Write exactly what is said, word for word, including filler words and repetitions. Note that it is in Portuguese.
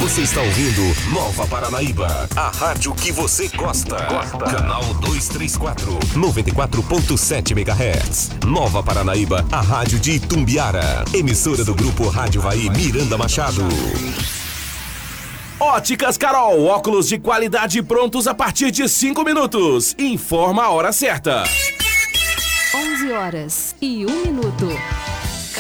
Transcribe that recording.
Você está ouvindo Nova Paranaíba, a rádio que você gosta. Gosta. Canal duzentos e trinta e quatro, noventa e quatro ponto sete megahertz. Nova Paranaíba, a rádio de Itumbiara. Emissora do grupo Rádio Vai Miranda Machado. Óticas Carol, óculos de qualidade prontos a partir de cinco minutos. Informa a hora certa. onze horas e um minuto.